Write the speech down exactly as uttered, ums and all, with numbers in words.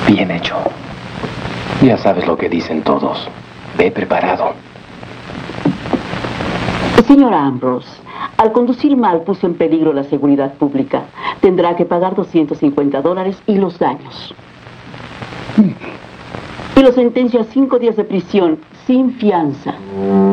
Bien hecho. Ya sabes lo que dicen todos. Ve preparado. Señora Ambrose, al conducir mal puso en peligro la seguridad pública. Tendrá que pagar doscientos cincuenta dólares y los daños. Y lo sentencio a cinco días de prisión sin fianza.